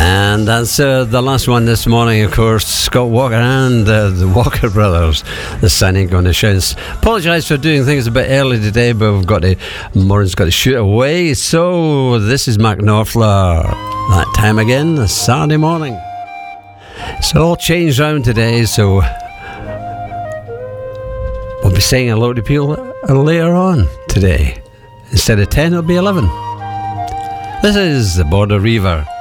And that's the last one this morning, of course. Scott Walker and the Walker Brothers, the signing on the shows. Apologise for doing things a bit early today, but Maureen's got to shoot away. So this is Mark Knopfler. That time again, a Saturday morning. It's all changed around today, so we'll be saying hello to people later on today. Instead of 10, it'll be 11. This is the Border Reaver.